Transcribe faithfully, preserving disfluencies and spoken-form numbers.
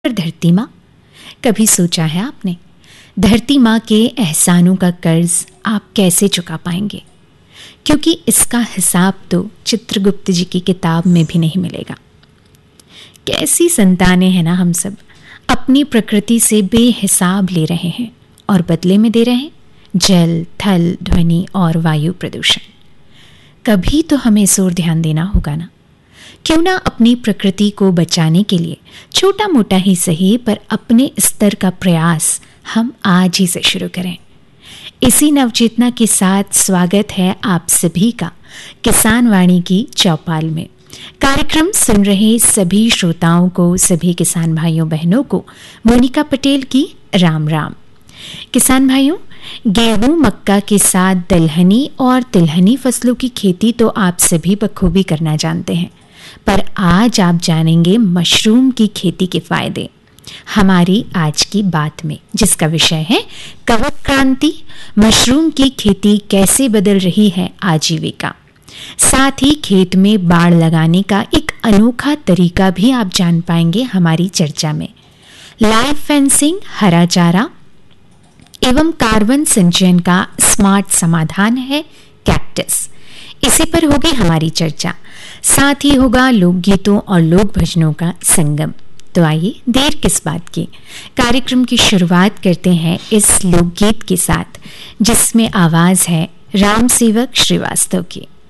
पर धरती माँ, कभी सोचा है आपने धरती माँ के एहसानों का कर्ज आप कैसे चुका पाएंगे? क्योंकि इसका हिसाब तो चित्रगुप्त जी की किताब में भी नहीं मिलेगा। कैसी संतानें हैं ना हम सब, अपनी प्रकृति से बेहिसाब ले रहे हैं और बदले में दे रहे हैं जल, थल, ध्वनि और वायु प्रदूषण। कभी तो हमें इस ओर ध्यान देना होगा ना। क्यों ना अपनी प्रकृति को बचाने के लिए छोटा मोटा ही सही पर अपने स्तर का प्रयास हम आज ही से शुरू करें। इसी नवचेतना के साथ स्वागत है आप सभी का किसान वाणी की चौपाल में। कार्यक्रम सुन रहे सभी श्रोताओं को, सभी किसान भाइयों बहनों को मोनिका पटेल की राम राम। किसान भाइयों, गेहूं, मक्का के साथ दलहनी और तिलहनी फसलों की खेती तो आप सभी बखूबी करना जानते हैं, पर आज आप जानेंगे मशरूम की खेती के फायदे हमारी आज की बात में, जिसका विषय है कवक क्रांति, मशरूम की खेती कैसे बदल रही है आजीविका। साथ ही खेत में बाड़ लगाने का एक अनोखा तरीका भी आप जान पाएंगे हमारी चर्चा में। लाइव फेंसिंग, हरा चारा एवं कार्बन संचयन का स्मार्ट समाधान है कैक्टस, इसी पर होगी हमारी चर्चा। साथ ही होगा लोकगीतों और लोक भजनों का संगम। तो आइए देर किस बात की, कार्यक्रम की शुरुआत करते हैं इस लोकगीत के साथ, जिसमें आवाज है राम सेवक श्रीवास्तव की।